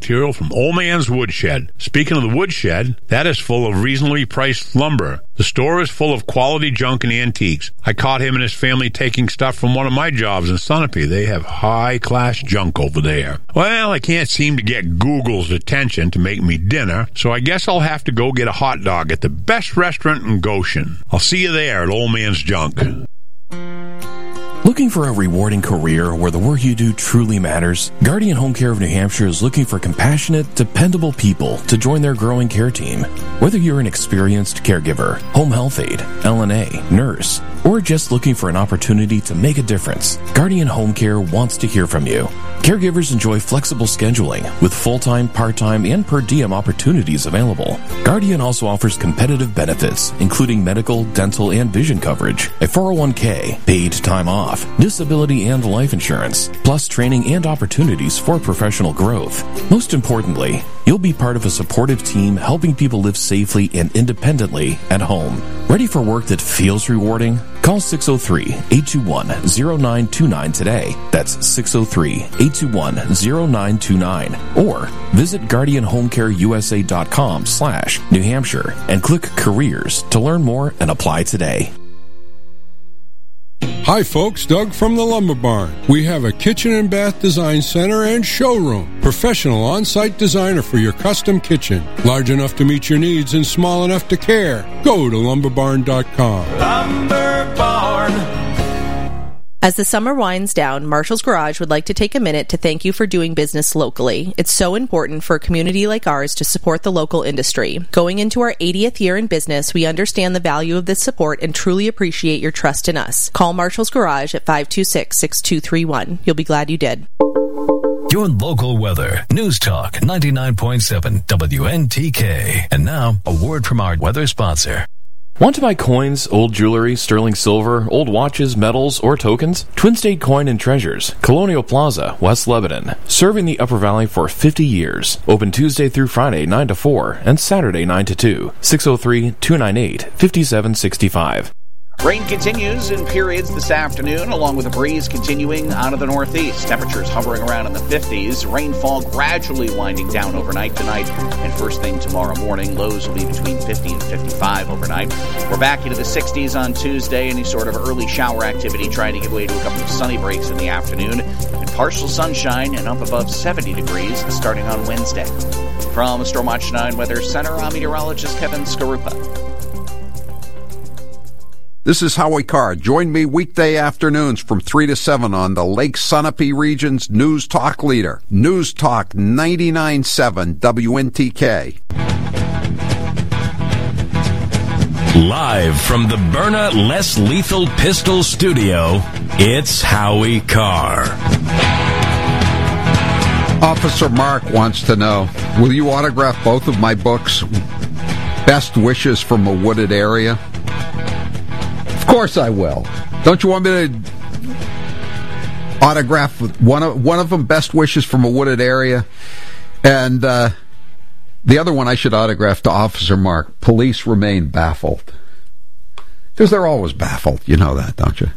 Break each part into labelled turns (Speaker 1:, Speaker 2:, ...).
Speaker 1: material from Old Man's Woodshed. Speaking of the woodshed, that is full of reasonably priced lumber. The store is full of quality junk and antiques. I caught him and his family taking stuff from one of my jobs in Sunapee. They have high-class junk over there. Well, I can't seem to get Google's attention to make me dinner, so I guess I'll have to go get a hot dog at the best restaurant in Goshen. I'll see you there at Old Man's Junk.
Speaker 2: Looking for a rewarding career where the work you do truly matters? Guardian Home Care of New Hampshire is looking for compassionate, dependable people to join their growing care team. Whether you're an experienced caregiver, home health aide, LNA, nurse, or just looking for an opportunity to make a difference, Guardian Home Care wants to hear from you. Caregivers enjoy flexible scheduling with full-time, part-time, and per diem opportunities available. Guardian also offers competitive benefits, including medical, dental, and vision coverage, a 401k, paid time off, disability and life insurance, plus training and opportunities for professional growth. Most importantly, you'll be part of a supportive team helping people live safely and independently at home. Ready for work that feels rewarding? Call 603-821-0929 today. That's 603-821-0929. Or visit GuardianHomeCareUSA.com/New Hampshire and click Careers to learn more and apply today.
Speaker 3: Hi folks, Doug from the Lumber Barn. We have a kitchen and bath design center and showroom. Professional on-site designer for your custom kitchen. Large enough to meet your needs and small enough to care. Go to lumberbarn.com.
Speaker 4: Lumber Barn.
Speaker 5: As the summer winds down, Marshall's Garage would like to take a minute to thank you for doing business locally. It's so important for a community like ours to support the local industry. Going into our 80th year in business, we understand the value of this support and truly appreciate your trust in us. Call Marshall's Garage at 526-6231. You'll be glad you did.
Speaker 6: Your local weather. News Talk 99.7 WNTK. And now, a word from our weather sponsor.
Speaker 2: Want to buy coins, old jewelry, sterling silver, old watches, medals, or tokens? Twin State Coin and Treasures, Colonial Plaza, West Lebanon. Serving the Upper Valley for 50 years. Open Tuesday through Friday 9 to 4 and Saturday 9 to 2. 603-298-5765.
Speaker 7: Rain continues in periods this afternoon, along with a breeze continuing out of the northeast. Temperatures hovering around in the 50s. Rainfall gradually winding down overnight tonight. And first thing tomorrow morning, lows will be between 50 and 55 overnight. We're back into the 60s on Tuesday. Any sort of early shower activity trying to give way to a couple of sunny breaks in the afternoon. And partial sunshine and up above 70 degrees starting on Wednesday. From the Storm Watch 9 Weather Center, I'm meteorologist Kevin Skarupa.
Speaker 8: This is Howie Carr. Join me weekday afternoons from 3 to 7 on the Lake Sunapee region's News Talk leader. News Talk 99.7 WNTK.
Speaker 6: Live from the Byrna Less Lethal Pistol Studio, it's Howie Carr.
Speaker 8: Officer Mark wants to know, will you autograph both of my books, Best Wishes from a Wooded Area? Of course I will. Don't you want me to autograph one of them, Best Wishes from a Wooded Area, and the other one I should autograph to Officer Mark, Police Remain Baffled. Because they're always baffled. You know that, don't you?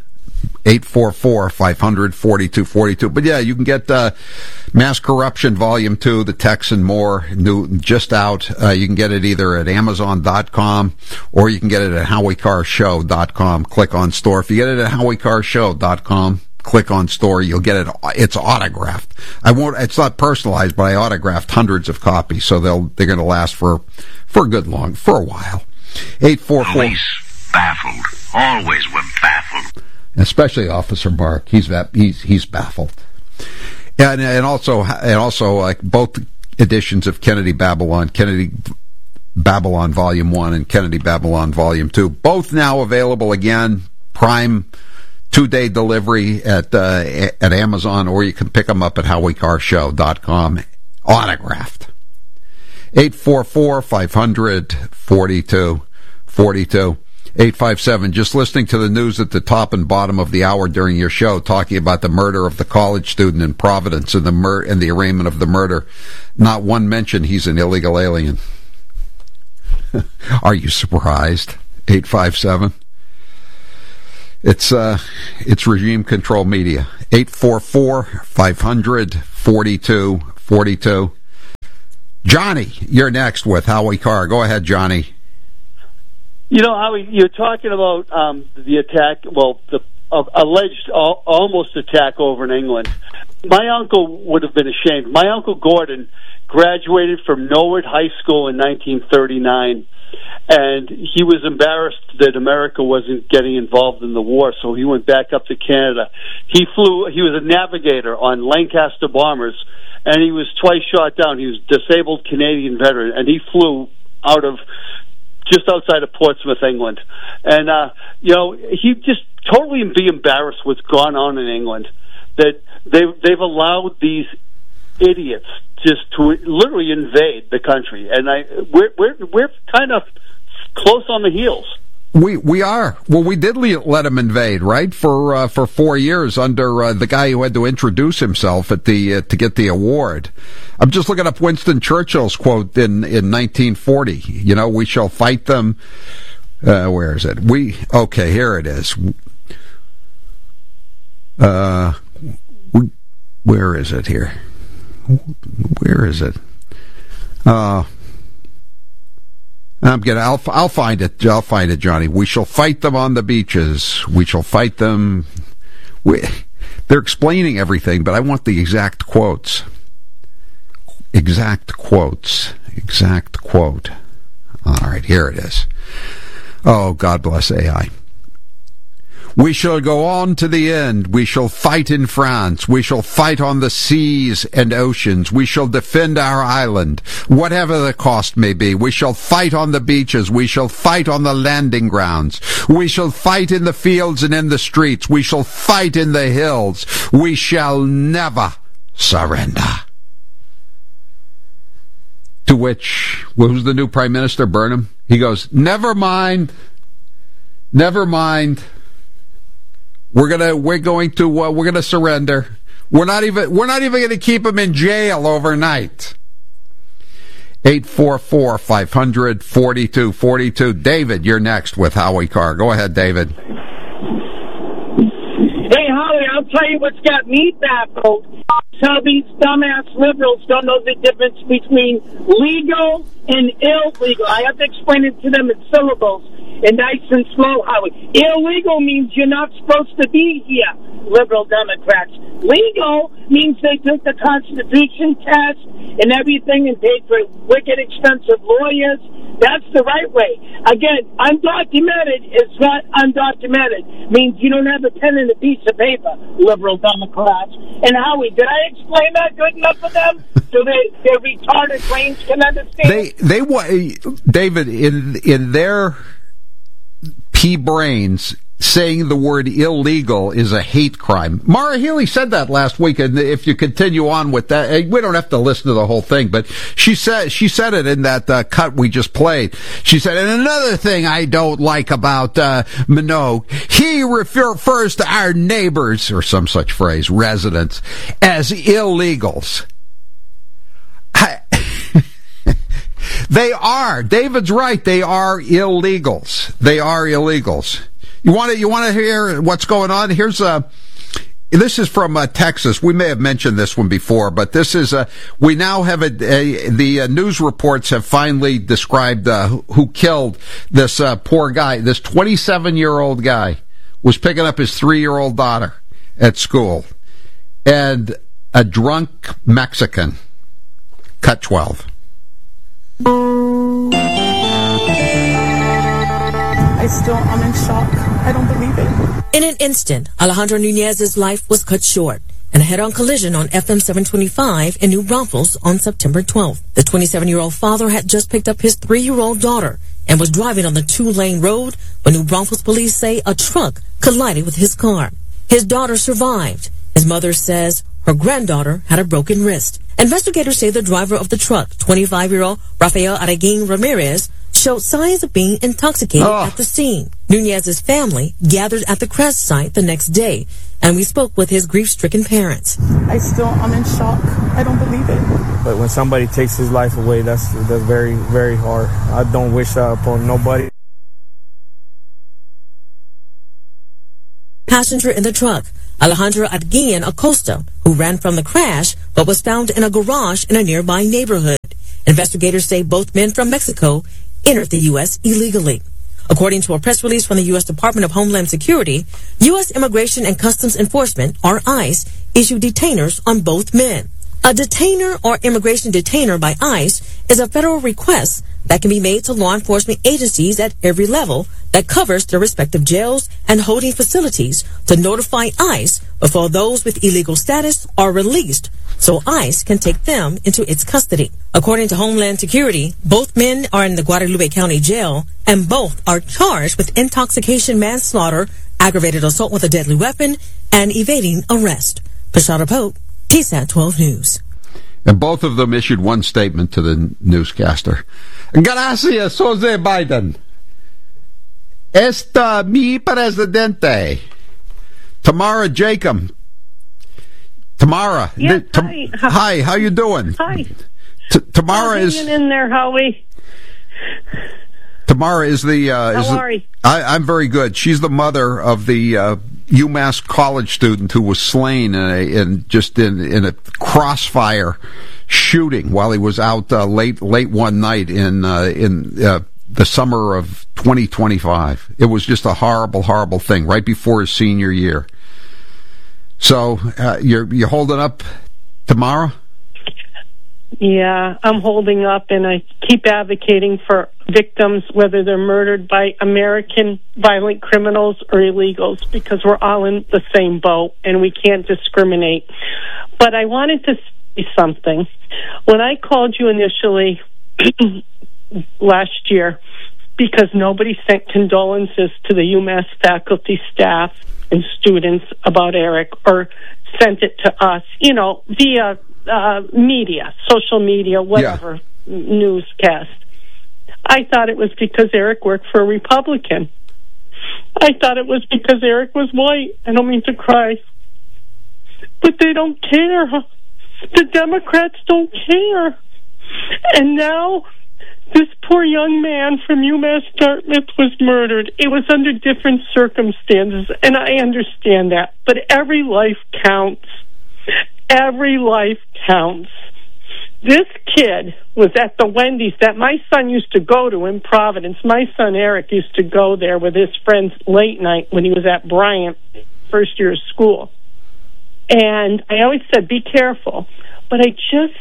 Speaker 8: 844-500-4242. But yeah, you can get Mass Corruption Volume 2, The Texan More, new, just out. You can get it either at Amazon.com or you can get it at HowieCarShow.com. Click on store. If you get it at HowieCarShow.com, click on store, you'll get it. It's autographed. It's not personalized, but I autographed hundreds of copies, so they're going to last for a while. 844.
Speaker 9: Police baffled. Always were baffled.
Speaker 8: Especially Officer Mark, he's baffled, and also like both editions of Kennedy Babylon Volume 1 and Kennedy Babylon Volume 2, both now available again, Prime 2-day delivery at Amazon, or you can pick them up at HowieCarShow.com, autographed. 844-500-4242. 857, just listening to the news at the top and bottom of the hour during your show, talking about the murder of the college student in Providence and the arraignment of the murder. Not one mention he's an illegal alien. Are you surprised? 857. It's regime control media. 844-500-4242. Johnny, you're next with Howie Carr. Go ahead, Johnny.
Speaker 10: You know, Howie, you're talking about the attack, the alleged almost attack over in England. My uncle would have been ashamed. My Uncle Gordon graduated from Norwood High School in 1939, and he was embarrassed that America wasn't getting involved in the war, so he went back up to Canada. He was a navigator on Lancaster bombers, and he was twice shot down. He was a disabled Canadian veteran, and he flew out of just outside of Portsmouth, England. And, he just totally be embarrassed what's gone on in England, that they've allowed these idiots just to literally invade the country. And we're kind of close on the heels.
Speaker 8: We are. Well, we did let him invade, right? For 4 years under the guy who had to introduce himself at to get the award. I'm just looking up Winston Churchill's quote in 1940. You know, we shall fight them. Where is it? Okay, here it is. Where is it here? Where is it? I'll find it. I'll find it, Johnny. We shall fight them on the beaches. We shall fight them. They're explaining everything, but I want the exact quotes. Exact quote. All right, here it is. Oh, God bless AI. We shall go on to the end. We shall fight in France. We shall fight on the seas and oceans. We shall defend our island, whatever the cost may be. We shall fight on the beaches. We shall fight on the landing grounds. We shall fight in the fields and in the streets. We shall fight in the hills. We shall never surrender. To which, who's the new Prime Minister, Burnham? He goes, never mind. We're going to surrender. We're not even going to keep him in jail overnight. 844-500-4242. David, you're next with Howie Carr. Go ahead, David.
Speaker 11: Hey, Howie, I'll tell you what's got me baffled. How these dumbass liberals don't know the difference between legal and illegal. I have to explain it to them in syllables and nice and slow, Howie. Illegal means you're not supposed to be here, liberal Democrats. Legal means they took the Constitution test and everything and paid for wicked expensive lawyers. That's the right way. Again, undocumented is not undocumented. Means you don't have a pen and a piece of paper, liberal Democrats. And Howie, did I explain that good enough for them so their retarded brains can understand?
Speaker 8: David, in their pea brains, saying the word illegal is a hate crime. Mara Healey said that last week, and if you continue on with that, we don't have to listen to the whole thing, but she said it in that cut we just played. She said, and another thing I don't like about Minogue, he refers to our neighbors, or some such phrase, residents, as illegals. They are. David's right. They are illegals. You want to hear what's going on? This is from Texas. We may have mentioned this one before, but this is we now have the news reports have finally described who killed this poor guy. This 27-year-old guy was picking up his 3-year-old daughter at school, and a drunk Mexican. Cut 12.
Speaker 12: I'm in shock. I don't believe it.
Speaker 13: In an instant, Alejandro Nunez's life was cut short in a head-on collision on FM 725 in New Braunfels on September 12th. The 27-year-old father had just picked up his 3-year-old daughter and was driving on the 2-lane road when New Braunfels police say a truck collided with his car. His daughter survived. His mother says her granddaughter had a broken wrist. Investigators say the driver of the truck, 25-year-old Rafael Araguin Ramirez, showed signs of being intoxicated at the scene. Nunez's family gathered at the crash site the next day, and we spoke with his grief-stricken parents.
Speaker 12: I'm in shock. I don't believe it.
Speaker 14: But when somebody takes his life away, that's very, very hard. I don't wish that upon nobody.
Speaker 13: Passenger in the truck, Alejandro Arguin Acosta, who ran from the crash but was found in a garage in a nearby neighborhood. Investigators say both men from Mexico entered the U.S. illegally. According to a press release from the U.S. Department of Homeland Security, U.S. Immigration and Customs Enforcement, or ICE, issued detainers on both men. A detainer or immigration detainer by ICE is a federal request that can be made to law enforcement agencies at every level that covers their respective jails and holding facilities to notify ICE before those with illegal status are released so ICE can take them into its custody. According to Homeland Security, both men are in the Guadalupe County Jail and both are charged with intoxication manslaughter, aggravated assault with a deadly weapon, and evading arrest. Pashada Pope, TSAT 12 News.
Speaker 8: And both of them issued one statement to the newscaster. Gracias, Jose Biden. Esta mi presidente. Tamara Jacob. Tamara.
Speaker 15: Yes,
Speaker 8: hi, how you doing?
Speaker 15: Hi.
Speaker 8: Tamara is
Speaker 15: in there, Howie.
Speaker 8: Tamara is the.
Speaker 15: How are you?
Speaker 8: I'm very good. She's the mother of the UMass college student who was slain in a crossfire shooting while he was out late one night in the summer of 2025. It was just a horrible thing right before his senior year. So you're holding up, Tamara?
Speaker 15: Yeah, I'm holding up, and I keep advocating for victims, whether they're murdered by American violent criminals or illegals, because we're all in the same boat, and we can't discriminate. But I wanted to say something. When I called you initially last year, because nobody sent condolences to the UMass faculty, staff, and students about Eric, or sent it to us, via media, social media, whatever, newscast. I thought it was because Eric worked for a Republican. I thought it was because Eric was white. I don't mean to cry. But they don't care. The Democrats don't care. And now this poor young man from UMass Dartmouth was murdered. It was under different circumstances, and I understand that. But every life counts. Every life counts. This kid was at the Wendy's that my son used to go to in Providence. My son Eric used to go there with his friends late night when he was at Bryant, first year of school. And I always said, be careful. But I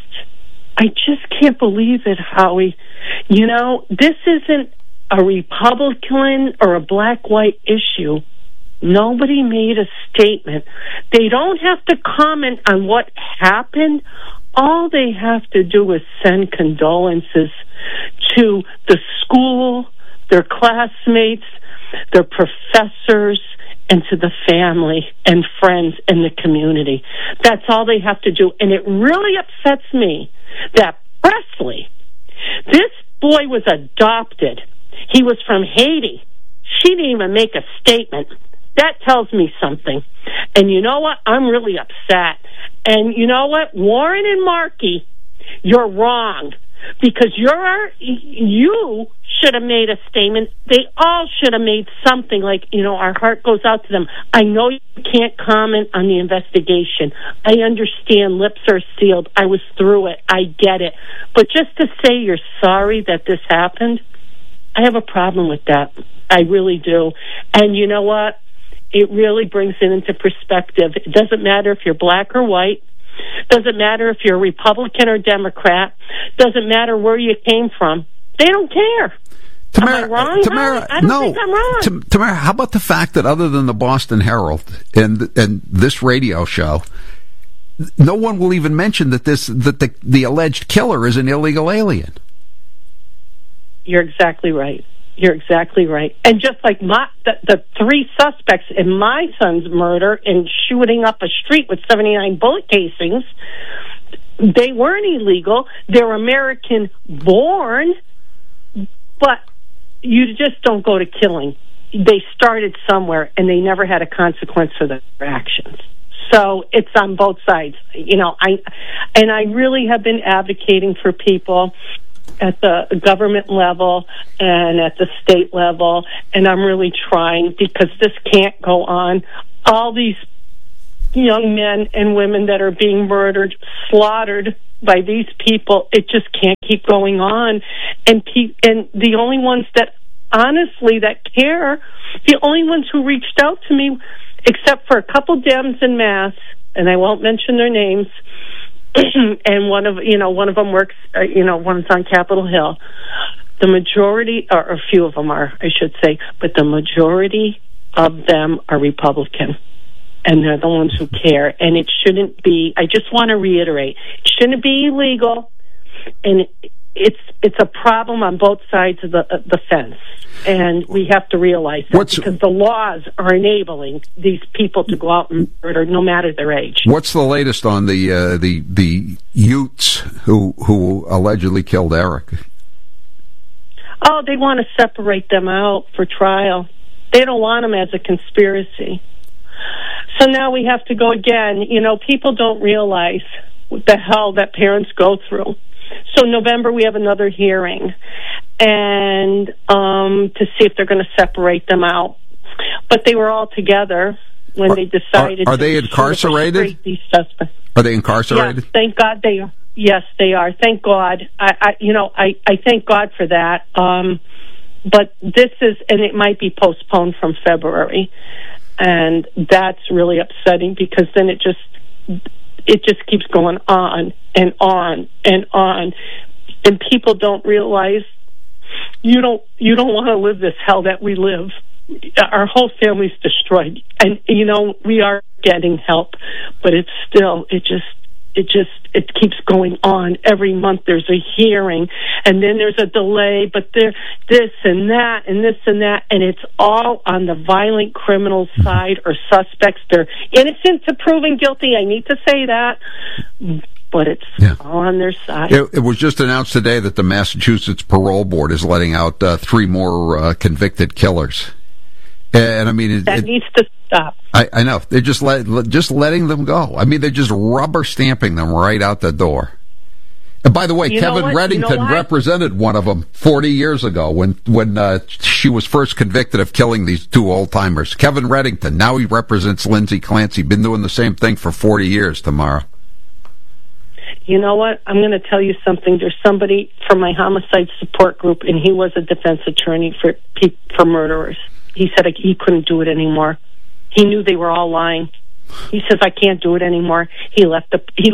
Speaker 15: just can't believe it, Howie. This isn't a Republican or a black-white issue. Nobody made a statement. They don't have to comment on what happened. All they have to do is send condolences to the school, their classmates, their professors, and to the family and friends in the community. That's all they have to do. And it really upsets me that Presley, this boy was adopted. He was from Haiti. She didn't even make a statement. That tells me something. And you know what? I'm really upset. And you know what? Warren and Markey, you're wrong. Because you should have made a statement. They all should have made something like, our heart goes out to them. I know you can't comment on the investigation. I understand lips are sealed. I was through it. I get it. But just to say you're sorry that this happened, I have a problem with that. I really do. And you know what? It really brings it into perspective. It doesn't matter if you're black or white. Doesn't matter if you're Republican or Democrat. Doesn't matter where you came from. They don't care.
Speaker 8: Tamara,
Speaker 15: am I wrong?
Speaker 8: Tamara,
Speaker 15: I don't think I'm wrong.
Speaker 8: Tamara, how about the fact that other than the Boston Herald and this radio show, no one will even mention that the alleged killer is an illegal alien?
Speaker 15: You're exactly right. You're exactly right. And just like the three suspects in my son's murder and shooting up a street with 79 bullet casings, they weren't illegal. They're American-born, but you just don't go to killing. They started somewhere, and they never had a consequence for their actions. So it's on both sides. I really have been advocating for people at the government level and at the state level, and I'm really trying because this can't go on. All these young men and women that are being murdered, slaughtered by these people. It just can't keep going on. And the only ones that honestly that care, the only ones who reached out to me, except for a couple Dems in Mass, and I won't mention their names, and one of them works, one's on Capitol Hill. The majority, or a few of them are, I should say, but the majority of them are Republican. And they're the ones who care. And it shouldn't be, I just want to reiterate, it shouldn't be illegal. And it's a problem on both sides of the fence. And we have to realize that because the laws are enabling these people to go out and murder no matter their age.
Speaker 8: What's the latest on the Utes who allegedly killed Eric?
Speaker 15: Oh, they want to separate them out for trial. They don't want them as a conspiracy. So now we have to go again. People don't realize what the hell that parents go through. So November we have another hearing, and to see if they're going to separate them out. But they were all together when they decided.
Speaker 8: Are they incarcerated?
Speaker 15: These suspects.
Speaker 8: Are they incarcerated?
Speaker 15: Yes, thank God they are. Yes, they are. Thank God. I thank God for that. But this is, and it might be postponed from February. And that's really upsetting because then it just keeps going on and on and on. And people don't realize you don't want to live this hell that we live. Our whole family's destroyed. And, we are getting help, but it's still, it keeps going on. Every month there's a hearing, and then there's a delay, but there this and that and this and that, and it's all on the violent criminal side or suspects. They're innocent to proven guilty. I need to say that, but it's all on their side.
Speaker 8: It was just announced today that the Massachusetts Parole Board is letting out 3 more convicted killers. And I mean,
Speaker 15: that needs to stop.
Speaker 8: I know they're just letting them go. I mean, they're just rubber stamping them right out the door. And by the way, Kevin Reddington represented one of them 40 years ago when she was first convicted of killing these 2 old timers. Kevin Reddington. Now he represents Lindsay Clancy. Been doing the same thing for 40 years. Tamara.
Speaker 15: You know what? I'm going to tell you something. There's somebody from my homicide support group, and he was a defense attorney for murderers. He said he couldn't do it anymore. He knew they were all lying. He says, I can't do it anymore. He left,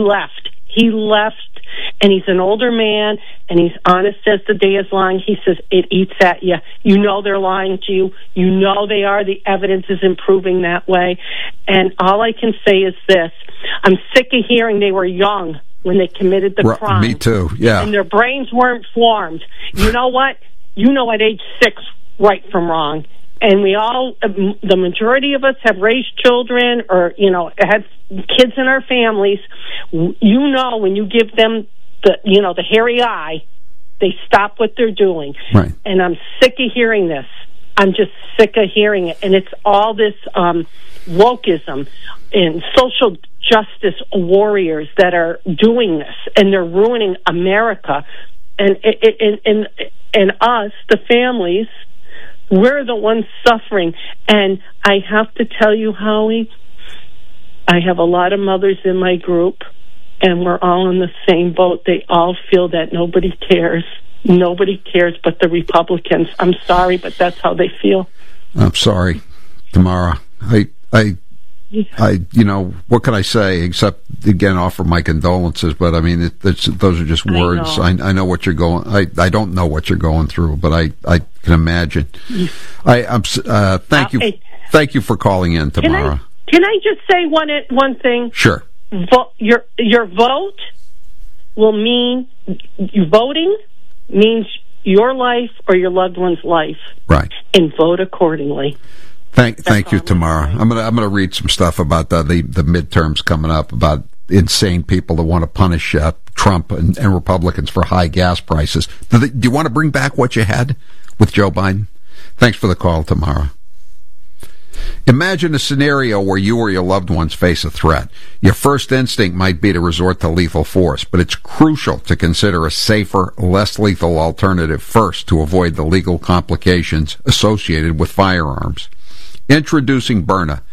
Speaker 15: and he's an older man, and he's honest as the day is long. He says, it eats at you. You know they're lying to you. You know they are. The evidence is improving that way. And all I can say is this. I'm sick of hearing they were young when they committed the crime.
Speaker 8: Me too, yeah.
Speaker 15: And their brains weren't formed. You know what? You know at age 6 right from wrong. And the majority of us have raised children or, had kids in our families. When you give them the hairy eye, they stop what they're doing.
Speaker 8: Right.
Speaker 15: And I'm sick of hearing this. I'm just sick of hearing it. And it's all this wokeism and social justice warriors that are doing this, and they're ruining America. And us, the families, we're the ones suffering. And I have to tell you, Howie, I have a lot of mothers in my group, and we're all in the same boat. They all feel that nobody cares. Nobody cares but the Republicans. I'm sorry, but that's how they feel.
Speaker 8: I'm sorry, Tamara. What can I say except, again, offer my condolences, but I mean, those are just words. I know what you're going, I don't know what you're going through, but I can imagine. Thank you. Thank you for calling in, Tamara.
Speaker 15: Can I just say one thing?
Speaker 8: Sure.
Speaker 15: Your vote will mean, voting means your life or your loved one's life.
Speaker 8: Right.
Speaker 15: And vote accordingly.
Speaker 8: Thank you, Tamara. I'm gonna read some stuff about the midterms coming up, about insane people that want to punish Trump and Republicans for high gas prices. Do you want to bring back what you had with Joe Biden? Thanks for the call, Tamara. Imagine a scenario where you or your loved ones face a threat. Your first instinct might be to resort to lethal force, but it's crucial to consider a safer, less lethal alternative first to avoid the legal complications associated with firearms. Introducing Byrna,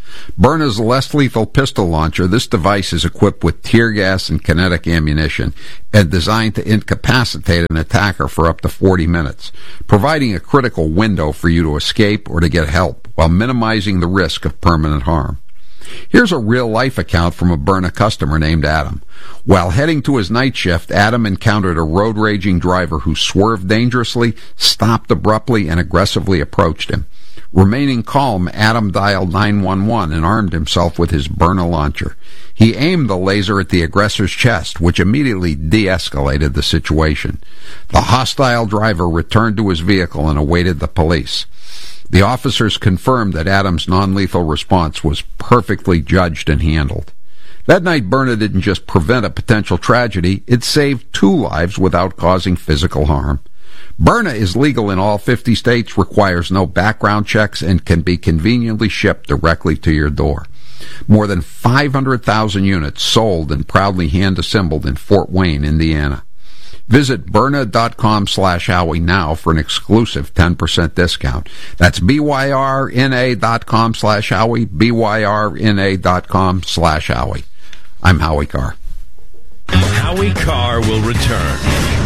Speaker 8: Byrna's less lethal pistol launcher, this device is equipped with tear gas and kinetic ammunition and designed to incapacitate an attacker for up to 40 minutes, providing a critical window for you to escape or to get help while minimizing the risk of permanent harm. Here's a real-life account from a Byrna customer named Adam. While heading to his night shift, Adam encountered a road-raging driver who swerved dangerously, stopped abruptly, and aggressively approached him. Remaining calm, Adam dialed 911 and armed himself with his Byrna launcher. He aimed the laser at the aggressor's chest, which immediately de-escalated the situation. The hostile driver returned to his vehicle and awaited the police. The officers confirmed that Adam's non-lethal response was perfectly judged and handled. That night, Byrna didn't just prevent a potential tragedy, it saved 2 lives without causing physical harm. Byrna is legal in all 50 states, requires no background checks, and can be conveniently shipped directly to your door. More than 500,000 units sold and proudly hand-assembled in Fort Wayne, Indiana. Visit Byrna.com/Howie now for an exclusive 10% discount. That's BYRNA.com/Howie, BYRNA.com/Howie. I'm Howie Carr.
Speaker 6: Howie Carr will return.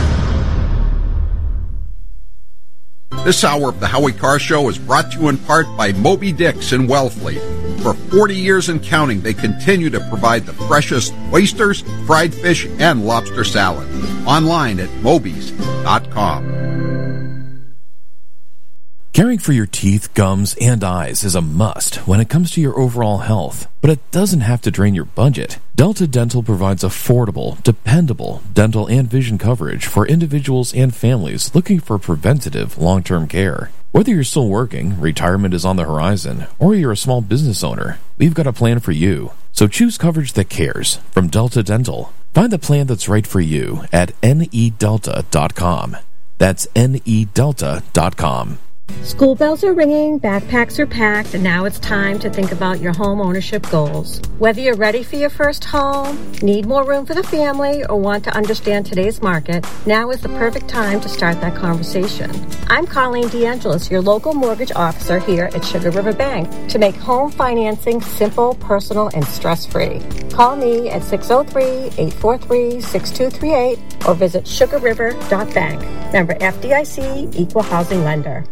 Speaker 8: This hour of the Howie Carr Show is brought to you in part by Moby Dick's in Wellfleet. For 40 years and counting, they continue to provide the freshest oysters, fried fish, and lobster salad. Online at mobies.com.
Speaker 2: Caring for your teeth, gums, and eyes is a must when it comes to your overall health, but it doesn't have to drain your budget. Delta Dental provides affordable, dependable dental and vision coverage for individuals and families looking for preventative long-term care. Whether you're still working, retirement is on the horizon, or you're a small business owner, we've got a plan for you. So choose coverage that cares from Delta Dental. Find the plan that's right for you at nedelta.com. That's nedelta.com.
Speaker 16: School bells are ringing, backpacks are packed, and now it's time to think about your home ownership goals. Whether you're ready for your first home, need more room for the family, or want to understand today's market, now is the perfect time to start that conversation. I'm Colleen DeAngelis, your local mortgage officer here at Sugar River Bank, to make home financing simple, personal, and stress-free. Call me at 603-843-6238 or visit sugarriver.bank. Member FDIC, Equal Housing Lender.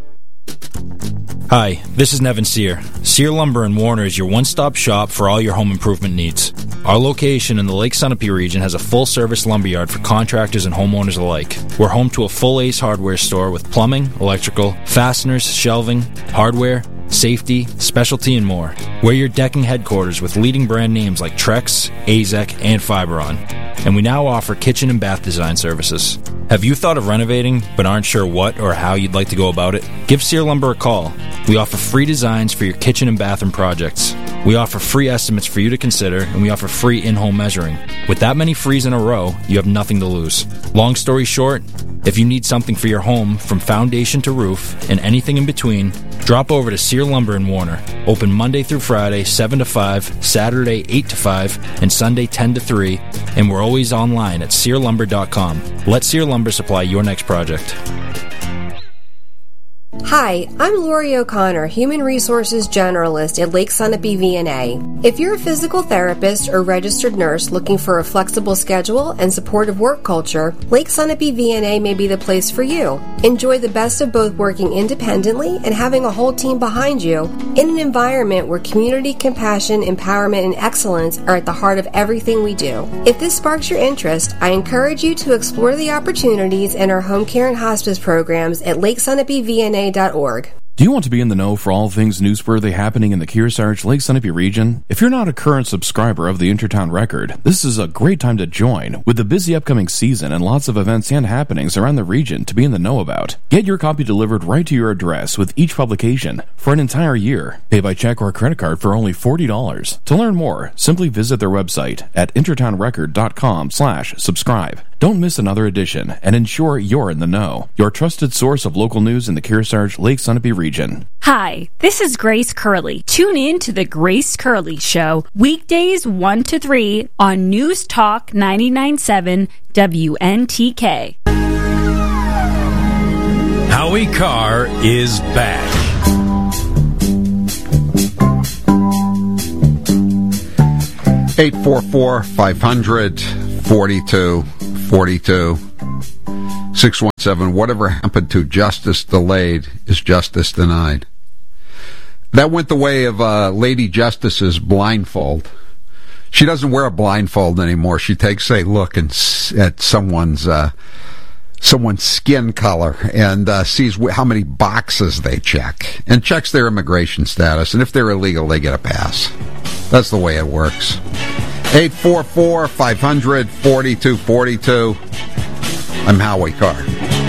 Speaker 17: Hi, this is Nevin Sear. Sear Lumber in Warner is your one-stop shop for all your home improvement needs. Our location in the Lake Sunapee region has a full-service lumberyard for contractors and homeowners alike. We're home to a full Ace Hardware store with plumbing, electrical, fasteners, shelving, hardware, safety, specialty, and more. We're your decking headquarters with leading brand names like Trex, Azek, and Fiberon. And we now offer kitchen and bath design services. Have you thought of renovating but aren't sure what or how you'd like to go about it? Give Sear Lumber a call. We offer free designs for your kitchen and bathroom projects. We offer free estimates for you to consider, and we offer free in-home measuring. With that many frees in a row, you have nothing to lose. Long story short, if you need something for your home from foundation to roof and anything in between, drop over to Sear Lumber in Warner. Open Monday through Friday, 7 to 5, Saturday, 8 to 5, and Sunday, 10 to 3, and we're always online at SearLumber.com. Let Sear Lumber supply your next project.
Speaker 18: Hi, I'm Lori O'Connor, Human Resources Generalist at Lake Sunapee VNA. If you're a physical therapist or registered nurse looking for a flexible schedule and supportive work culture, Lake Sunapee VNA may be the place for you. Enjoy the best of both working independently and having a whole team behind you in an environment where community, compassion, empowerment, and excellence are at the heart of everything we do. If this sparks your interest, I encourage you to explore the opportunities in our home care and hospice programs at LakeSunapeeVNA.org.
Speaker 2: Do you want to be in the know for all things newsworthy happening in the Kearsarge, Lake Sunapee region? If you're not a current subscriber of the Intertown Record, this is a great time to join with the busy upcoming season and lots of events and happenings around the region to be in the know about. Get your copy delivered right to your address with each publication for an entire year. Pay by check or credit card for only $40. To learn more, simply visit their website at intertownrecord.com/subscribe. Don't miss another edition and ensure you're in the know. Your trusted source of local news in the Kearsarge, Lake Sunapee region.
Speaker 19: Hi, this is Grace Curley. Tune in to the Grace Curley Show, weekdays 1 to 3 on News Talk 99.7 WNTK.
Speaker 6: Howie Carr is back.
Speaker 8: 844-500-4242. 617, whatever happened to justice delayed is justice denied. That went the way of Lady Justice's blindfold. She doesn't wear a blindfold anymore. She takes a look at someone's skin color and sees how many boxes they check and checks their immigration status. And if they're illegal, they get a pass. That's the way it works. 844-500-4242. I'm Howie Carr.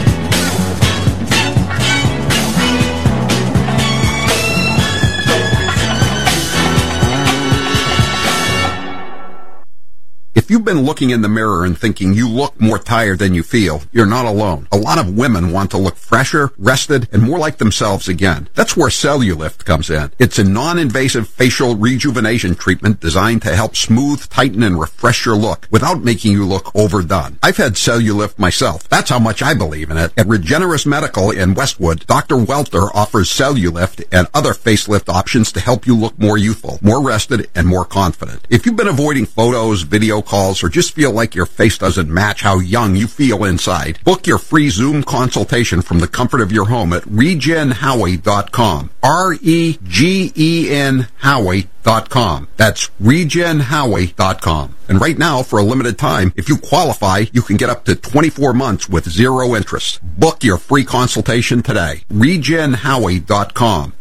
Speaker 8: If you've been looking in the mirror and thinking you look more tired than you feel, you're not alone. A lot of women want to look fresher, rested, and more like themselves again. That's where Cellulift comes in. It's a non-invasive facial rejuvenation treatment designed to help smooth, tighten, and refresh your look without making you look overdone. I've had Cellulift myself. That's how much I believe in it. At Regenerous Medical in Westwood, Dr. Welter offers Cellulift and other facelift options to help you look more youthful, more rested, and more confident. If you've been avoiding photos, video calls, or just feel like your face doesn't match how young you feel inside, book your free Zoom consultation from the comfort of your home at regenhowie.com. REGEN Howie.com. That's regenhowie.com. And right now, for a limited time, if you qualify, you can get up to 24 months with zero interest. Book your free consultation today. regenhowie.com.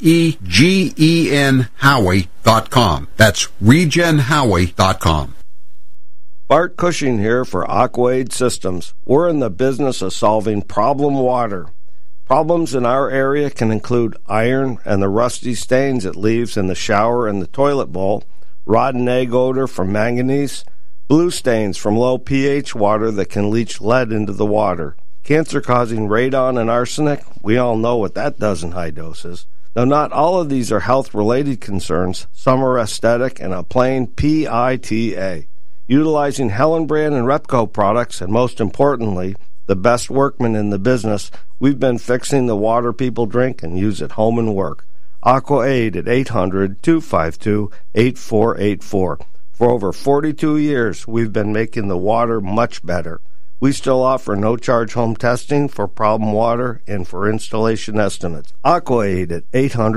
Speaker 8: REGEN Howie.com. That's regenhowie.com.
Speaker 20: Bart Cushing here for Aquaid Systems. We're in the business of solving problem water. Problems in our area can include iron and the rusty stains it leaves in the shower and the toilet bowl, rotten egg odor from manganese, blue stains from low pH water that can leach lead into the water, cancer-causing radon and arsenic. We all know what that does in high doses. Though not all of these are health-related concerns, some are aesthetic and a plain PITA. Utilizing Hellenbrand and Repco products, and most importantly, the best workmen in the business, we've been fixing the water people drink and use at home and work. AquaAid at 800-252-8484. For over 42 years, we've been making the water much better. We still offer no-charge home testing for problem water and for installation estimates. AquaAid at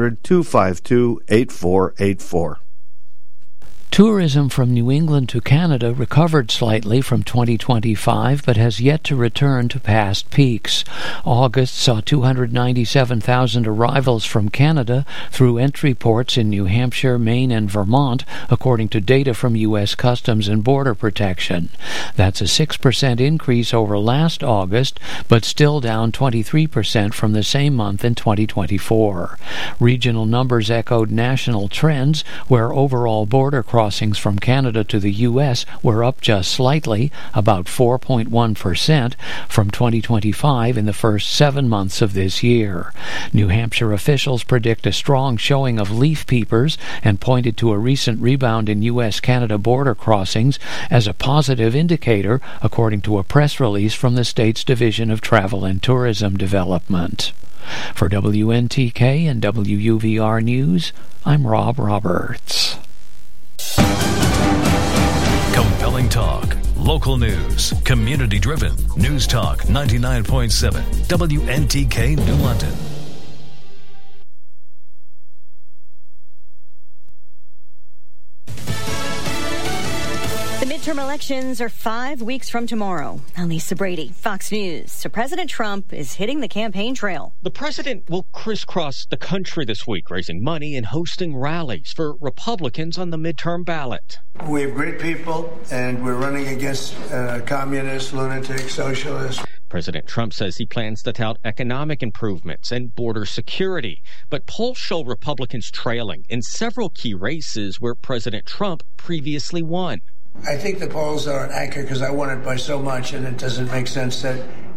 Speaker 20: 800-252-8484.
Speaker 21: Tourism from New England to Canada recovered slightly from 2025, but has yet to return to past peaks. August saw 297,000 arrivals from Canada through entry ports in New Hampshire, Maine, and Vermont, according to data from U.S. Customs and Border Protection. That's a 6% increase over last August, but still down 23% from the same month in 2024. Regional numbers echoed national trends, where overall border crossings from Canada to the U.S. were up just slightly, about 4.1%, from 2025 in the first 7 months of this year. New Hampshire officials predict a strong showing of leaf peepers and pointed to a recent rebound in U.S.-Canada border crossings as a positive indicator, according to a press release from the state's Division of Travel and Tourism Development. For WNTK and WUVR News, I'm Rob Roberts.
Speaker 6: Compelling talk, local news, community-driven. News Talk 99.7 WNTK New London.
Speaker 22: The midterm elections are 5 weeks from tomorrow. I'm Lisa Brady, Fox News. So President Trump is hitting the campaign trail.
Speaker 23: The president will crisscross the country this week, raising money and hosting rallies for Republicans on the midterm ballot.
Speaker 24: We have great people, and we're running against communists, lunatics, socialists.
Speaker 23: President Trump says he plans to tout economic improvements and border security, but polls show Republicans trailing in several key races where President Trump previously won.
Speaker 24: I think the polls are accurate because I won it by so much, and it doesn't make sense that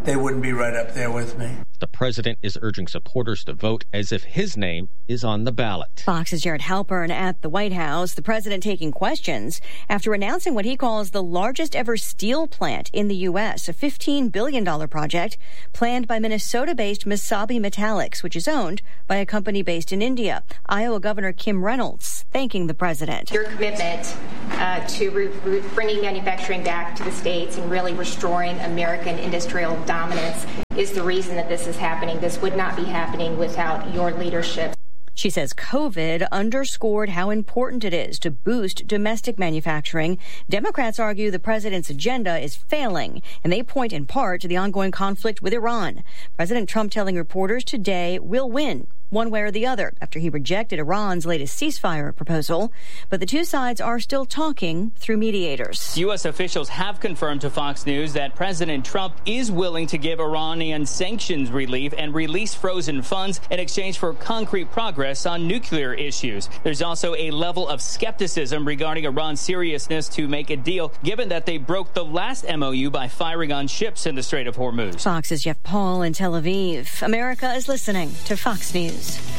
Speaker 24: they wouldn't be right up there with me.
Speaker 23: The president is urging supporters to vote as if his name is on the ballot.
Speaker 22: Fox's Jared Halpern at the White House, the president taking questions after announcing what he calls the largest ever steel plant in the U.S., a $15 billion project planned by Minnesota-based Mesabi Metallics, which is owned by a company based in India. Iowa Governor Kim Reynolds thanking the president.
Speaker 1: Your commitment to bringing manufacturing back to the states and really restoring American industrial dominance is the reason that this is happening. This would not be happening without your leadership.
Speaker 22: She says COVID underscored how important it is to boost domestic manufacturing. Democrats argue the president's agenda is failing, and they point in part to the ongoing conflict with Iran. President Trump telling reporters today we'll win one way or the other after he rejected Iran's latest ceasefire proposal. But the two sides are still talking through mediators.
Speaker 3: U.S. officials have confirmed to Fox News that President Trump is willing to give Iranian sanctions relief and release frozen funds in exchange for concrete progress on nuclear issues. There's also a level of skepticism regarding Iran's seriousness to make a deal, given that they broke the last MOU by firing on ships in the Strait of Hormuz.
Speaker 22: Fox's Jeff Paul in Tel Aviv. America is listening to Fox News.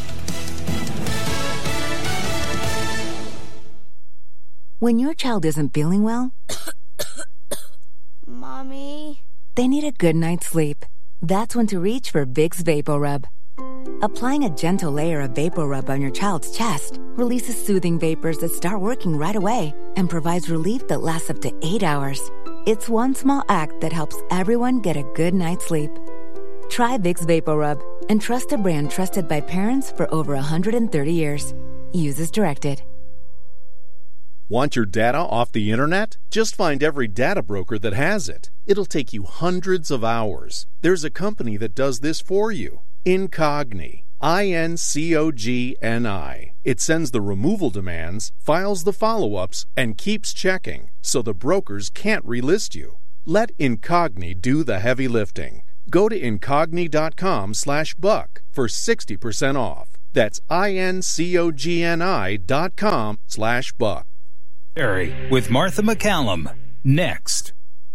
Speaker 4: When your child isn't feeling well,
Speaker 5: Mommy,
Speaker 4: they need a good night's sleep. That's when to reach for Vicks VapoRub. Applying a gentle layer of VapoRub on your child's chest releases soothing vapors that start working right away and provides relief that lasts up to 8 hours. It's one small act that helps everyone get a good night's sleep. Try Vicks VapoRub and trust a brand trusted by parents for over 130 years. Use as directed.
Speaker 25: Want your data off the internet? Just find every data broker that has it. It'll take you hundreds of hours. There's a company that does this for you. Incogni. INCOGNI. It sends the removal demands, files the follow-ups, and keeps checking, so the brokers can't relist you. Let Incogni do the heavy lifting. Go to incogni.com/buck for 60% off. That's INCOGNI.com/buck.
Speaker 26: With Martha McCallum. Next.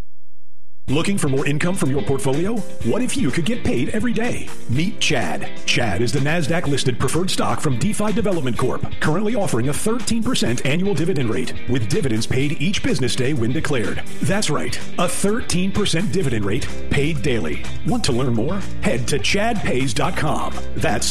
Speaker 27: Looking for more income from your portfolio? What if you could get paid every day? Meet Chad. Chad is the NASDAQ-listed preferred stock from DeFi Development Corp., currently offering a 13% annual dividend rate, with dividends paid each business day when declared. That's right, a 13% dividend rate paid daily. Want to learn more? Head to chadpays.com. That's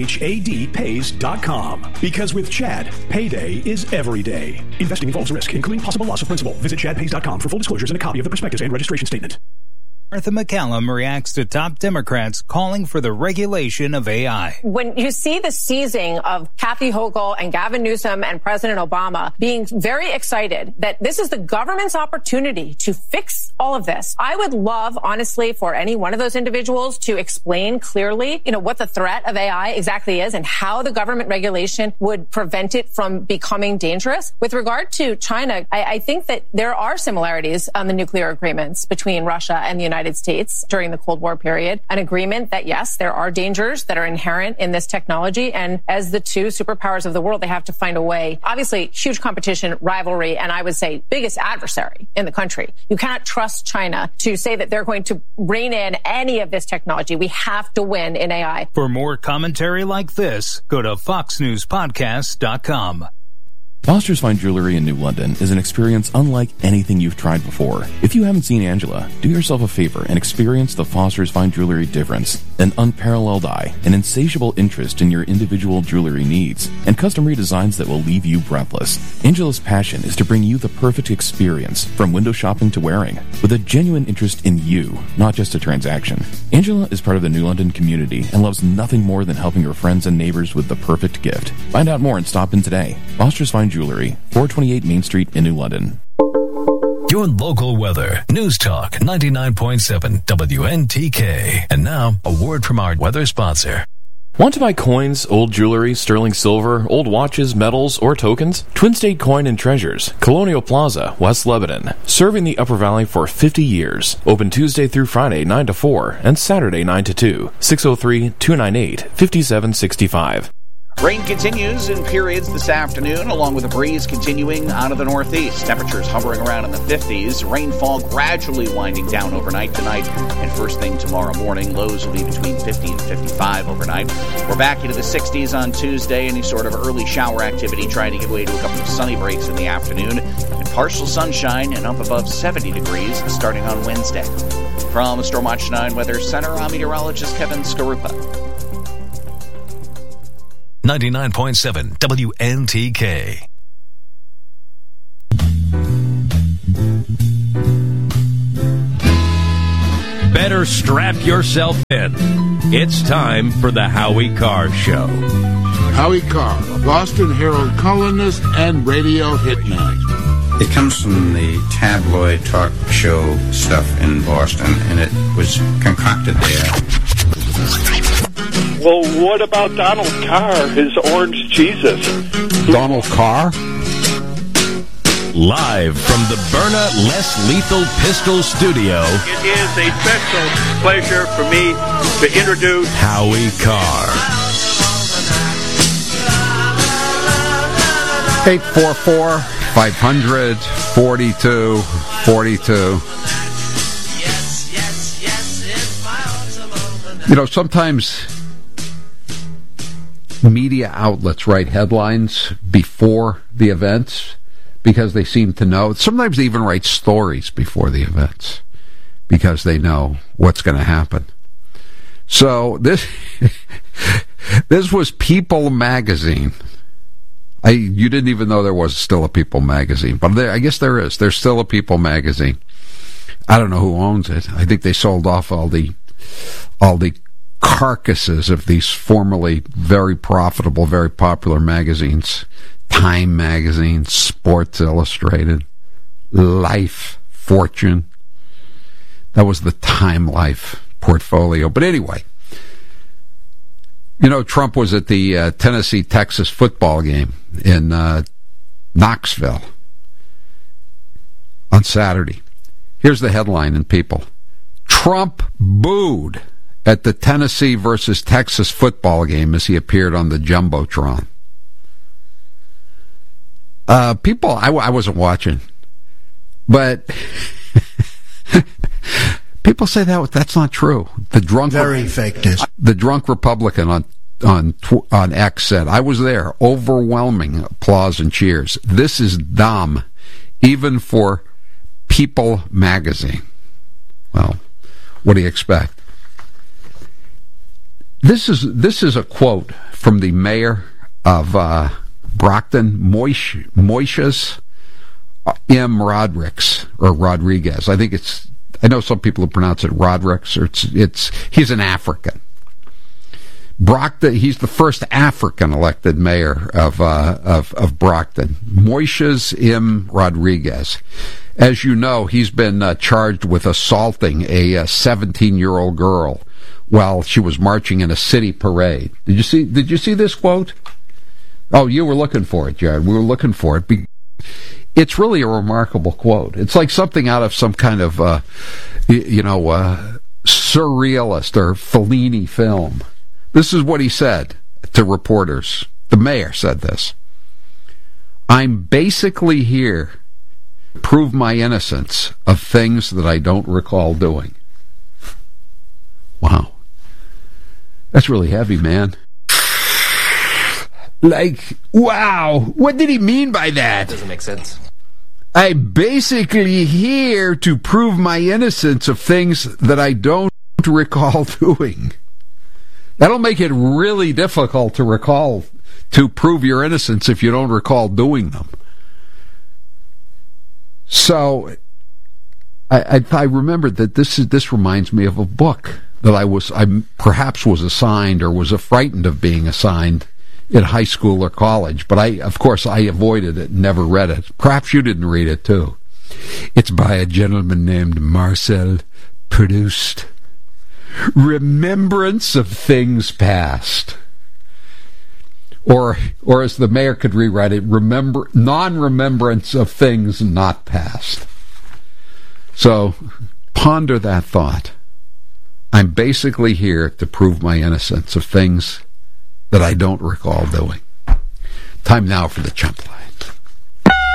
Speaker 27: CHADpays.com. Because with Chad, payday is every day. Investing involves risk, including possible loss of principal. Visit chadpays.com for full disclosures and a copy of the prospectus and registration statement.
Speaker 26: Martha McCallum reacts to top Democrats calling for the regulation of AI.
Speaker 28: When you see the seizing of Kathy Hochul and Gavin Newsom and President Obama being very excited that this is the government's opportunity to fix all of this, I would love, honestly, for any one of those individuals to explain clearly, what the threat of AI exactly is and how the government regulation would prevent it from becoming dangerous. With regard to China, I think that there are similarities on the nuclear agreements between Russia and the United States during the Cold War period, an agreement that, yes, there are dangers that are inherent in this technology. And as the two superpowers of the world, they have to find a way. Obviously, huge competition, rivalry, and I would say biggest adversary in the country. You cannot trust China to say that they're going to rein in any of this technology. We have to win in AI.
Speaker 26: For more commentary like this, go to foxnewspodcast.com.
Speaker 2: Foster's Fine Jewelry in New London is an experience unlike anything you've tried before. If you haven't seen Angela, do yourself a favor and experience the Foster's Fine Jewelry difference. An unparalleled eye, an insatiable interest in your individual jewelry needs, and custom redesigns that will leave you breathless. Angela's passion is to bring you the perfect experience, from window shopping to wearing, with a genuine interest in you, not just a transaction. Angela is part of the New London community and loves nothing more than helping her friends and neighbors with the perfect gift. Find out more and stop in today. Foster's Fine Jewelry, 428 Main Street in New London.
Speaker 6: Your local weather. News Talk 99.7 WNTK. And now, a word from our weather sponsor.
Speaker 2: Want to buy coins, old jewelry, sterling silver, old watches, medals, or tokens? Twin State Coin and Treasures, Colonial Plaza, West Lebanon. Serving the Upper Valley for 50 years. Open Tuesday through Friday 9 to 4 and Saturday 9 to 2. 603-298-5765.
Speaker 5: Rain continues in periods this afternoon, along with a breeze continuing out of the northeast. Temperatures hovering around in the 50s. Rainfall gradually winding down overnight tonight. And first thing tomorrow morning, lows will be between 50 and 55 overnight. We're back into the 60s on Tuesday. Any sort of early shower activity trying to give way to a couple of sunny breaks in the afternoon. And partial sunshine and up above 70 degrees starting on Wednesday. From Storm Watch 9 Weather Center, I'm meteorologist Kevin Skarupa.
Speaker 6: 99.7 WNTK.
Speaker 7: Better strap yourself in. It's time for the Howie Carr Show.
Speaker 9: Howie Carr, a Boston Herald columnist and radio hitman.
Speaker 10: It comes from the tabloid talk show stuff in Boston, and it was concocted there.
Speaker 11: Well, what about Donald Carr, his orange Jesus?
Speaker 8: Donald Carr?
Speaker 7: Live from the Byrna Less Lethal Pistol Studio.
Speaker 11: It is a special pleasure for me to introduce
Speaker 7: Howie Carr.
Speaker 8: 844-500-4242. You know, sometimes media outlets write headlines before the events because they seem to know. Sometimes they even write stories before the events because they know what's going to happen. So this was People magazine. You didn't even know there was still a People magazine, but I guess there is. There's still a People magazine. I don't know who owns it. I think they sold off all the carcasses of these formerly very profitable, very popular magazines. Time magazine, Sports Illustrated, Life, Fortune. That was the Time Life portfolio. But anyway, you know, Trump was at the Tennessee-Texas football game in Knoxville on Saturday. Here's the headline in People. Trump booed at the Tennessee versus Texas football game as he appeared on the Jumbotron. People, I wasn't watching, but people say that's not true. The drunk,
Speaker 9: very fake news.
Speaker 8: The drunk Republican on X said, "I was there. Overwhelming applause and cheers. This is dumb, even for People magazine." Well, what do you expect? This is a quote from the mayor of Brockton, Moishes M. Rodriguez. I know some people who pronounce it Rodriguez, or he's an African. Brockton, he's the first African elected mayor of Brockton. Moishes M. Rodriguez. As you know, he's been charged with assaulting a 17-year-old girl while she was marching in a city parade. Did you see this quote? Oh, you were looking for it, Jared. We were looking for it. It's really a remarkable quote. It's like something out of some kind of, surrealist or Fellini film. This is what he said to reporters. The mayor said this. "I'm basically here to prove my innocence of things that I don't recall doing." Wow. That's really heavy, man. Like, wow. What did he mean by that?
Speaker 12: Doesn't make sense.
Speaker 8: I'm basically here to prove my innocence of things that I don't recall doing. That'll make it really difficult to prove your innocence if you don't recall doing them. So, I remembered that this reminds me of a book that I perhaps was assigned or was frightened of being assigned in high school or college, but of course I avoided it and never read it. Perhaps you didn't read it too. It's by a gentleman named Marcel Proust. Remembrance of Things Past. Or as the mayor could rewrite it, non-remembrance of things not past. So ponder that thought. I'm basically here to prove my innocence of things that I don't recall doing. Time now for the Chump Line.